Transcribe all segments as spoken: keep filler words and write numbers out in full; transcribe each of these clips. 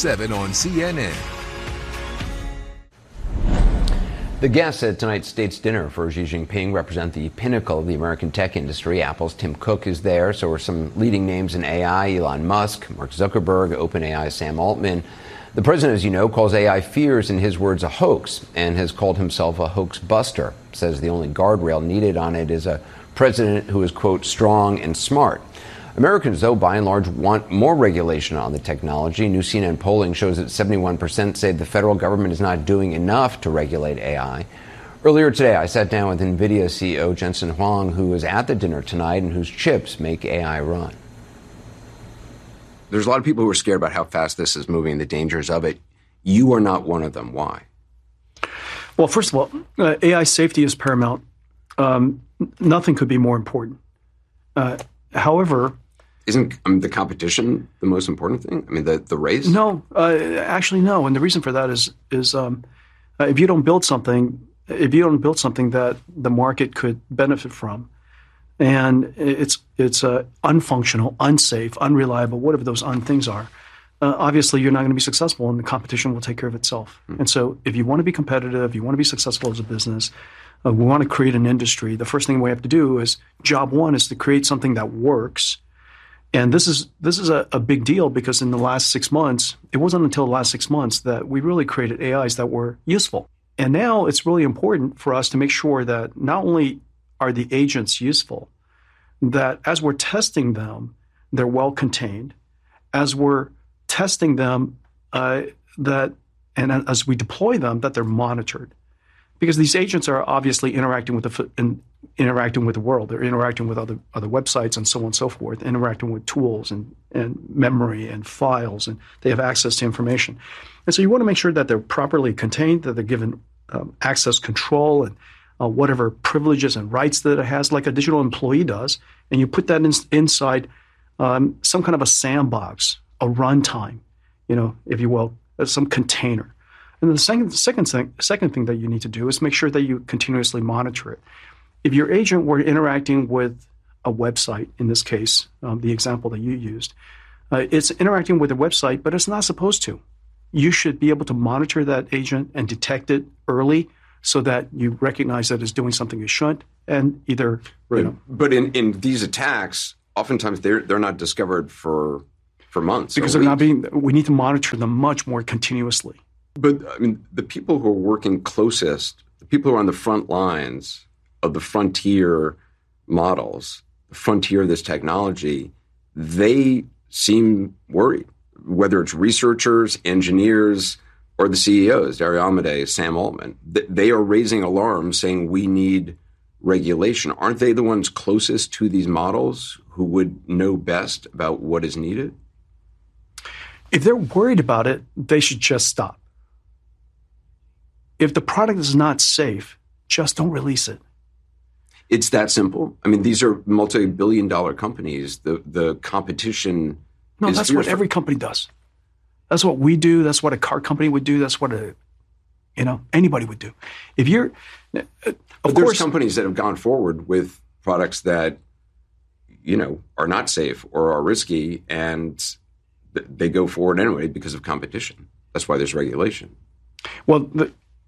seven on C N N. The guests at tonight's state's dinner for Xi Jinping represent the pinnacle of the American tech industry. Apple's Tim Cook is there, so are some leading names in A I, Elon Musk, Mark Zuckerberg, OpenAI, Sam Altman. The president, as you know, calls A I fears, in his words, a hoax, and has called himself a hoax buster. Says the only guardrail needed on it is a president who is, quote, strong and smart. Americans, though, by and large, want more regulation on the technology. New C N N polling shows that seventy-one percent say the federal government is not doing enough to regulate A I. Earlier today, I sat down with NVIDIA C E O Jensen Huang, who was at the dinner tonight and whose chips make A I run. There's a lot of people who are scared about how fast this is moving, the dangers of it. You are not one of them. Why? Well, first of all, uh, A I safety is paramount. Um, nothing could be more important. Uh, however... Isn't I mean, the competition the most important thing? I mean, the, the race? No, uh, actually, no. And the reason for that is is um, uh, if you don't build something, if you don't build something that the market could benefit from, and it's it's uh, unfunctional, unsafe, unreliable, whatever those un things are, uh, obviously you're not going to be successful, and the competition will take care of itself. Mm. And so, if you want to be competitive, you want to be successful as a business, uh, we want to create an industry. The first thing we have to do is job one is to create something that works. And this is this is a, a big deal because in the last six months, it wasn't until the last six months that we really created A Is that were useful. And now it's really important for us to make sure that not only are the agents useful, that as we're testing them, they're well contained. As we're testing them, uh, that and as we deploy them, that they're monitored. Because these agents are obviously interacting with the in, interacting with the world. They're interacting with other other websites and so on and so forth, interacting with tools and, and memory and files, and they have access to information. And so you want to make sure that they're properly contained, that they're given um, access control and uh, whatever privileges and rights that it has, like a digital employee does, and you put that in, inside um, some kind of a sandbox, a runtime, you know, if you will, some container. And the second, second, thing, second thing that you need to do is make sure that you continuously monitor it. If your agent were interacting with a website, in this case, um, the example that you used, uh, it's interacting with a website, but it's not supposed to. You should be able to monitor that agent and detect it early so that you recognize that it's doing something it shouldn't, and either, right. you know. But in, in these attacks, oftentimes they're they're not discovered for for months. Because they're not being. We need to monitor them much more continuously. But I mean, the people who are working closest, the people who are on the front lines of the frontier models, the frontier of this technology, they seem worried. Whether it's researchers, engineers, or the C E Os, Dario Amodei, Sam Altman, they are raising alarms saying we need regulation. Aren't they the ones closest to these models who would know best about what is needed? If they're worried about it, they should just stop. If the product is not safe, just don't release it. It's that simple. I mean, these are multi-billion dollar companies. The the competition No, is that's fierce. what every company does. That's what we do. That's what a car company would do. That's what a, you know, anybody would do. If you're, of but course, there's companies that have gone forward with products that, you know, are not safe or are risky, and th- they go forward anyway because of competition. That's why there's regulation. Well, the,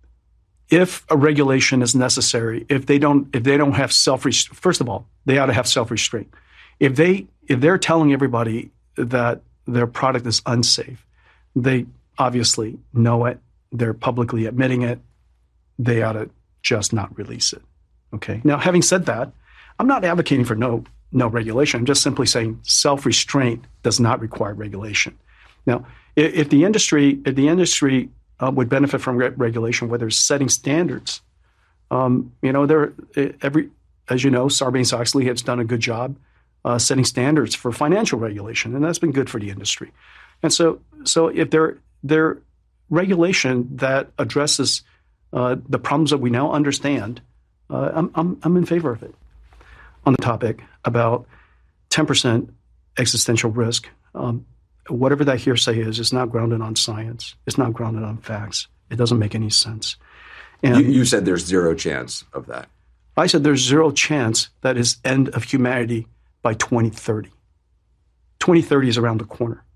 if a regulation is necessary, if they don't, if they don't have self, first of all, they ought to have self-restraint. If they, if they're telling everybody that their product is unsafe, they obviously know it. They're publicly admitting it. They ought to just not release it. Okay. Now, having said that, I'm not advocating for no no regulation. I'm just simply saying self-restraint does not require regulation. Now, if, if the industry, if the industry uh, would benefit from re- regulation, whether it's setting standards, um, you know, there every as you know, Sarbanes-Oxley has done a good job uh, setting standards for financial regulation, and that's been good for the industry. And so, so if there there regulation that addresses uh, the problems that we now understand, uh, I'm, I'm I'm in favor of it. On the topic about ten percent existential risk, um, whatever that hearsay is, is not grounded on science. It's not grounded on facts. It doesn't make any sense. And You, you said there's zero chance of that. I said there's zero chance that is end of humanity by twenty thirty. twenty thirty is around the corner.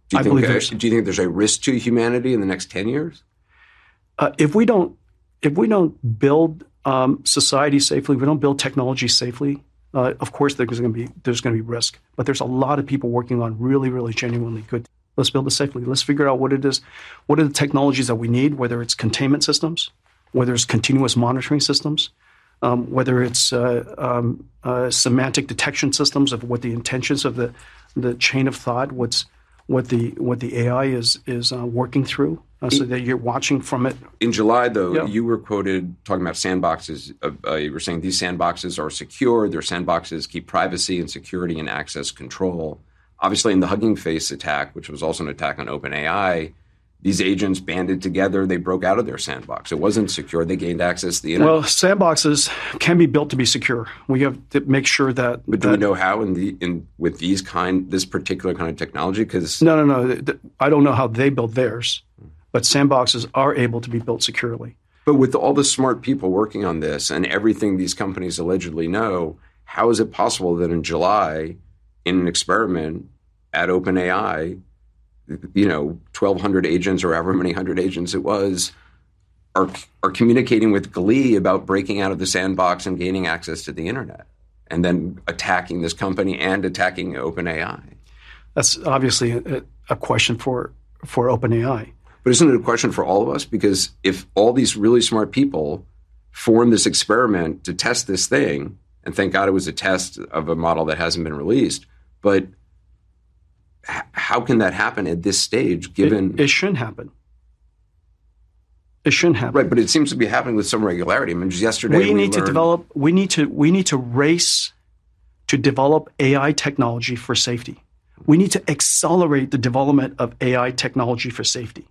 Do you I think, believe uh, there's. do you think there's a risk to humanity in the next ten years? Uh, if we don't, if we don't build um, society safely, if we don't build technology safely, uh, of course there's going to be there's going to be risk. But there's a lot of people working on really, really genuinely good. Let's build it safely. Let's figure out what it is. What are the technologies that we need? Whether it's containment systems, whether it's continuous monitoring systems, um, whether it's uh, um, uh, semantic detection systems of what the intentions of the the chain of thought, what's what the what the A I is is uh, working through, uh, so that you're watching from it. In July, though, Yeah. you were quoted talking about sandboxes. Uh, uh, you were saying these sandboxes are secure. Their sandboxes keep privacy and security and access control. Obviously, in the Hugging Face attack, which was also an attack on OpenAI, these agents banded together. They broke out of their sandbox. It wasn't secure. They gained access to the internet. Well, sandboxes can be built to be secure. We have to make sure that. But do that, we know how in the in with these kind this particular kind of technology? Because No, no, no. th- th- I don't know how they build theirs, but sandboxes are able to be built securely. but with all the smart people working on this and everything these companies allegedly know, how is it possible that in July, in an experiment at OpenAI, you know, twelve hundred agents or however many hundred agents it was, are are communicating with glee about breaking out of the sandbox and gaining access to the internet, and then attacking this company and attacking OpenAI? That's obviously a, a question for for OpenAI. But isn't it a question for all of us? Because if all these really smart people form this experiment to test this thing, and thank God it was a test of a model that hasn't been released, but h- how can that happen at this stage, given... It, it shouldn't happen. It shouldn't happen. Right, but it seems to be happening with some regularity. I mean, just yesterday we, we need to learned- develop. We need to. We need to race to develop A I technology for safety. We need to accelerate the development of A I technology for safety.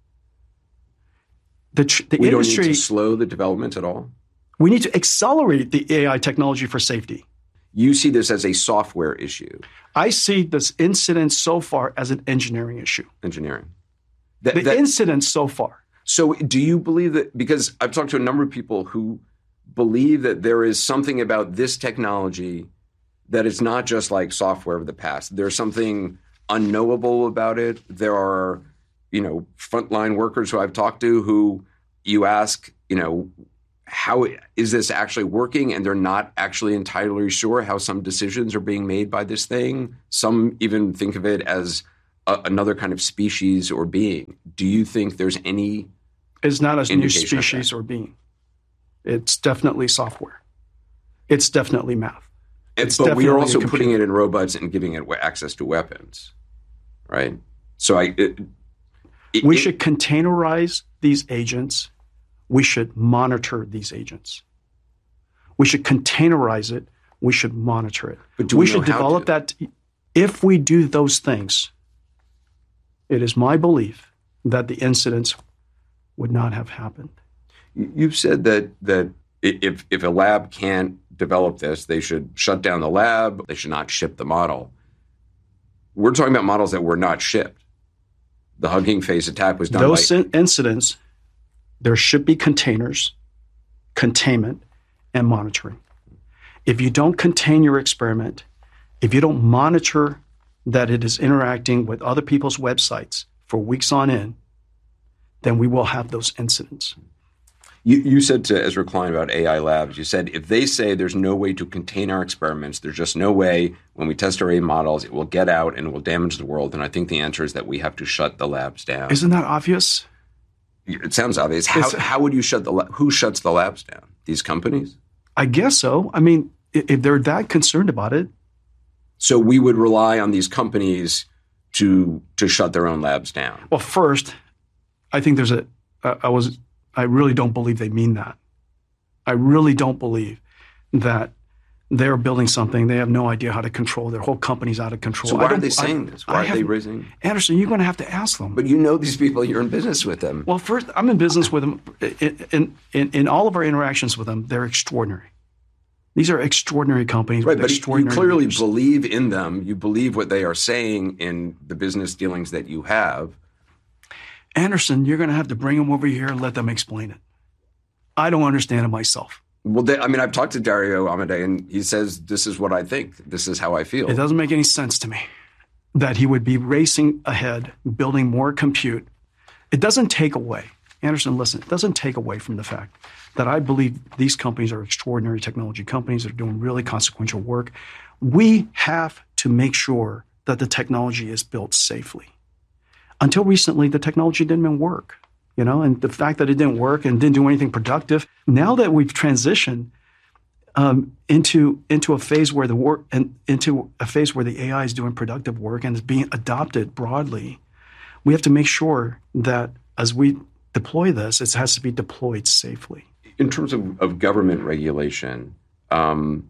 The, tr- the we industry. don't need to slow the development at all. We need to accelerate the A I technology for safety. You see this as a software issue, I see this incident so far as an engineering issue. engineering. That- The that- incident so far. So do you believe that, because I've talked to a number of people who believe that there is something about this technology that is not just like software of the past. There's something unknowable about it. There are, you know, frontline workers who I've talked to who you ask, you know, how is this actually working? And they're not actually entirely sure how some decisions are being made by this thing. Some even think of it as a, another kind of species or being. Do you think there's any It's not a new indication of species or being. It's definitely software. It's definitely math. It's but we are definitely also a computer. putting it in robots and giving it we- access to weapons, right? So I, it, it, We it- should containerize these agents. We should monitor these agents. We should containerize it. We should monitor it. But do we we know should how develop to? that. If we do those things, it is my belief that the incidents would not have happened. You've said that that i- if if a lab can't develop this, they should shut down the lab. They should not ship the model. We're talking about models that were not shipped. The Hugging Face attack was done Those by in- incidents, there should be containers, containment, and monitoring. If you don't contain your experiment, if you don't monitor that it is interacting with other people's websites for weeks on end, then we will have those incidents. You, you said to Ezra Klein about A I labs, you said, if they say there's no way to contain our experiments, there's just no way when we test our A I models, it will get out and it will damage the world. And I think the answer is that we have to shut the labs down. Isn't that obvious? It sounds obvious. How, It's- how would you shut the la- who shuts the labs down? These companies? I guess so. I mean, i- if they're that concerned about it, So we would rely on these companies to to shut their own labs down. well, first, I think there's a, I I was, I really don't believe they mean that. I really don't believe that they're building something. They have no idea how to control. Their whole company's out of control. So I why are don't- they I- saying this? I Why are they haven't- raising? Anderson, you're going to have to ask them. But you know these people. You're in business with them. Well, first, I'm in business with them. In, in, in, in all of our interactions with them, they're extraordinary. These are extraordinary companies Right, with but you extraordinary clearly leaders. believe in them. You believe what they are saying in the business dealings that you have. Anderson, you're going to have to bring them over here and let them explain it. I don't understand it myself. Well, they, I mean, I've talked to Dario Amodei, and he says, this is what I think. This is how I feel. It doesn't make any sense to me. that he would be racing ahead, building more compute. It doesn't take away, Anderson, listen, it doesn't take away from the fact that I believe these companies are extraordinary technology companies that are doing really consequential work. We have to make sure that the technology is built safely. Until recently, the technology didn't even work, you know, and the fact that it didn't work and didn't do anything productive, now that we've transitioned um, into, into a phase where the work and into a phase where the A I is doing productive work and is being adopted broadly, we have to make sure that as we deploy this, it has to be deployed safely. In terms of, of government regulation, um,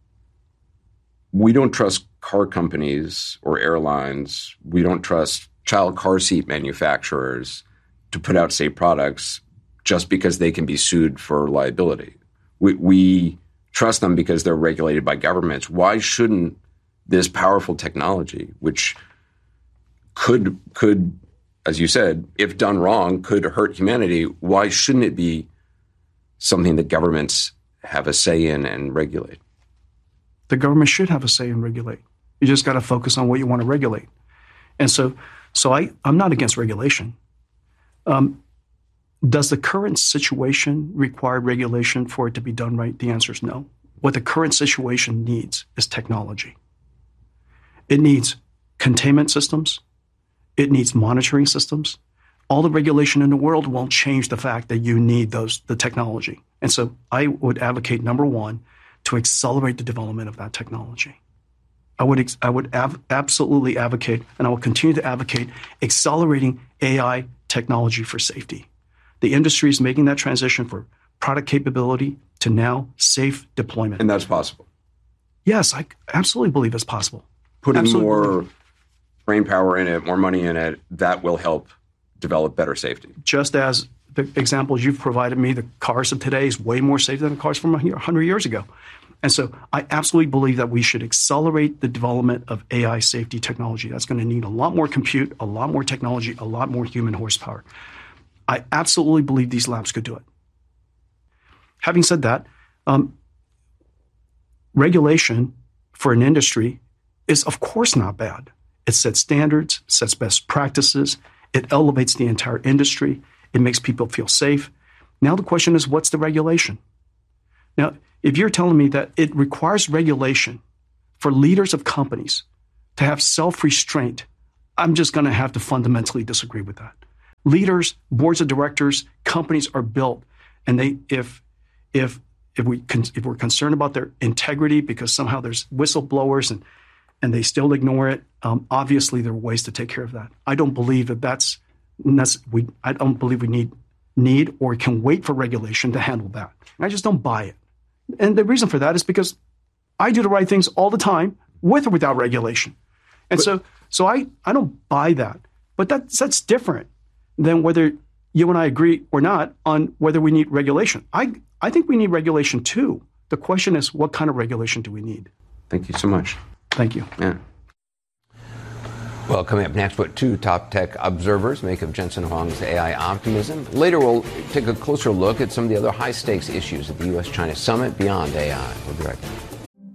we don't trust car companies or airlines. We don't trust child car seat manufacturers to put out safe products just because they can be sued for liability. We, we trust them because they're regulated by governments. Why shouldn't this powerful technology, which could, could, as you said, if done wrong, could hurt humanity, why shouldn't it be something that governments have a say in and regulate? The government should have a say and regulate. You just got to focus on what you want to regulate. And so, so I, I'm not against regulation. Um, does the current situation require regulation for it to be done right? The answer is no. What the current situation needs is technology. It needs containment systems. It needs monitoring systems. All the regulation in the world won't change the fact that you need those, the technology. And so I would advocate, number one, to accelerate the development of that technology. I would, I would av- absolutely advocate, and I will continue to advocate, accelerating A I technology for safety. The industry is making that transition for product capability to now safe deployment. And that's possible? Yes, I absolutely believe it's possible. Putting absolutely more brain power in it, more money in it, that will help develop better safety. Just as the examples you've provided me, the cars of today is way more safe than the cars from one hundred years ago. And so I absolutely believe that we should accelerate the development of A I safety technology. That's going to need a lot more compute, a lot more technology, a lot more human horsepower. I absolutely believe these labs could do it. Having said that, um, regulation for an industry is, of course, not bad. It sets standards, sets best practices. It elevates the entire industry. It makes people feel safe. Now the question is, what's the regulation? Now, if you're telling me that it requires regulation for leaders of companies to have self-restraint, I'm just going to have to fundamentally disagree with that. Leaders, boards of directors, companies are built, and they if if if we if we're concerned about their integrity because somehow there's whistleblowers and and they still ignore it, um, obviously there are ways to take care of that. I don't believe that that's we. I don't believe we need need or can wait for regulation to handle that. I just don't buy it. And the reason for that is because I do the right things all the time with or without regulation. And but, so so I, I don't buy that. But that's, that's different than whether you and I agree or not on whether we need regulation. I, I think we need regulation too. The question is, what kind of regulation do we need? Thank you so much. Thank you. Yeah. Well, coming up next, what two top tech observers make of Jensen Huang's A I optimism. Later, we'll take a closer look at some of the other high-stakes issues at the U S China summit beyond A I. We'll be right back.